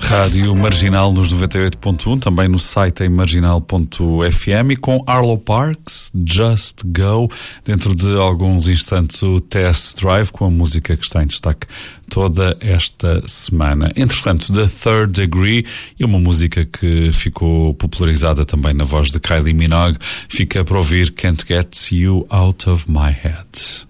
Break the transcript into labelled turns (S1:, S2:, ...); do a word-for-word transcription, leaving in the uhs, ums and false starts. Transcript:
S1: Rádio Marginal nos noventa e oito ponto um, também no site em marginal ponto f m, e com Arlo Parks, Just Go. Dentro de alguns instantes o Test Drive, com a música que está em destaque toda esta semana. Entretanto, The Third Degree, e uma música que ficou popularizada também na voz de Kylie Minogue, fica para ouvir Can't Get You Out of My Head.